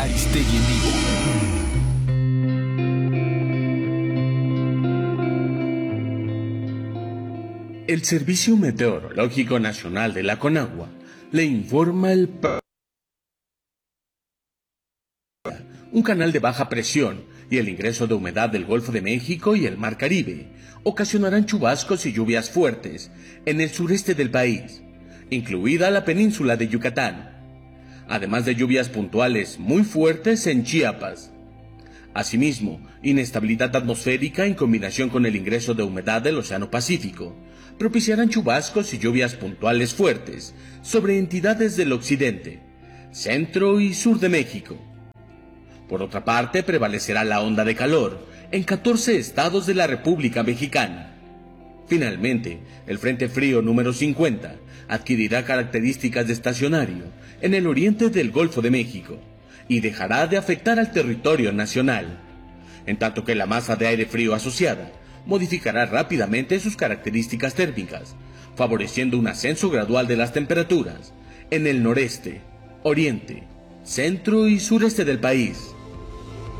Aristegui en vivo. El Servicio Meteorológico Nacional de la Conagua le informa un canal de baja presión y el ingreso de humedad del Golfo de México y el Mar Caribe ocasionarán chubascos y lluvias fuertes en el sureste del país, incluida la península de Yucatán, además de lluvias puntuales muy fuertes en Chiapas. Asimismo, inestabilidad atmosférica en combinación con el ingreso de humedad del Océano Pacífico propiciarán chubascos y lluvias puntuales fuertes sobre entidades del occidente, centro y sur de México. Por otra parte, prevalecerá la onda de calor en 14 estados de la República Mexicana. Finalmente, el Frente Frío número 50 adquirirá características de estacionario en el oriente del Golfo de México y dejará de afectar al territorio nacional, en tanto que la masa de aire frío asociada modificará rápidamente sus características térmicas, favoreciendo un ascenso gradual de las temperaturas en el noreste, oriente, centro y sureste del país.